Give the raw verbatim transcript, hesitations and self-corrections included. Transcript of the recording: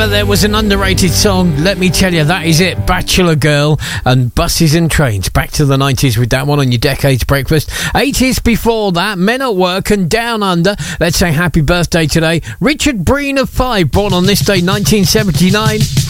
ever there was an underrated song, let me tell you, that is it. Bachelor Girl and Buses and Trains. Back to the nineties with that one on your Decades Breakfast. eighties before that, Men at Work and Down Under. Let's say happy birthday today. Richard Breen of Five, born on this day, nineteen seventy-nine.